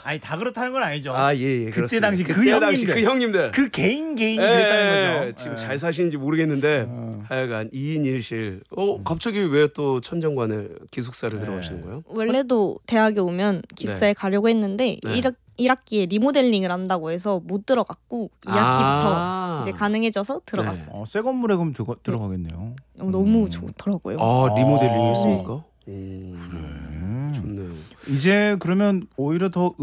아니 다 그렇다는 건 아니죠. 아, 예, 그때 그렇습니다. 당시 그 그때 당시 형님들. 그 형님들. 그 개인이 그랬다는 거죠. 지금 잘 사시는지 모르겠는데 하여간 2인 1실. 갑자기 왜 또 천정관에 기숙사를 들어가시는 거예요? 원래도 대학에 오면 기숙사에 가려고 했는데 네. 1학기에 리모델링을 한다고 해서 못 들어갔고 2학기부터 이제 가능해져서 들어갔어요. 새 건물에 그럼 들어가겠네요. 너무 좋더라고요. 리모델링 아. 했습니까? 그래. 좋네요. 이제 그러면 오히려 더